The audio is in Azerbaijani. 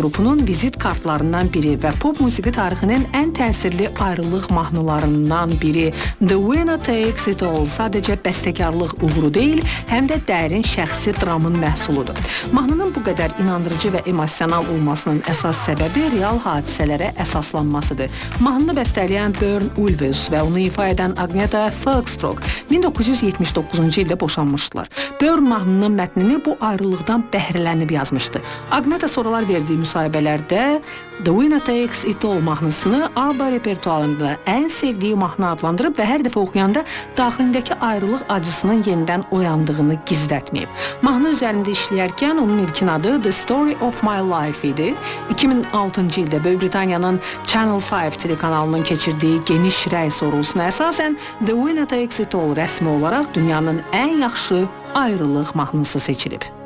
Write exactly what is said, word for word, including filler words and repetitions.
qrupunun vizit kartlarından biri və pop musiqi tarixinin ən təsirli ayrılıq mahnılarından biri. The Winner Takes It All sadəcə bəstəkarlıq uğuru deyil, həm də dərin şəxsi dramın məhsuludur. Mahnının bu qədər inandırıcı və emosional olmasının əsas səbəbi real hadisələrə əsaslanmasıdır. Mahnını bəstələyən Björn Ulvaeus və onu ifa edən Agneta Fältskog min doqquz yüz yetmiş doqquzuncu ildə boşanmışdılar. Björn mahnının mətnini bu ayrılıqdan bəhrələnib yazmışdı. Agneta sonralar verdiyi müsahibələrdə The Winner Takes It All mahnısını ABBA repertuarında ən sevdiyi mahnı adlandırıb və hər dəfə oxuyanda daxilindəki ayrılıq acısının yenidən oyandığını gizlətməyib. Mahnı üzərində işləyərkən onun ilkin adı The Story of My Life idi. iki min altıncı ildə Böyük Britaniyanın Channel beş telekanalının keçirdiyi geniş rəy sorğusuna əsasən The Winner Takes It All rəsmi olaraq dünyanın ən yaxşı ayrılıq mahnısı seçilib.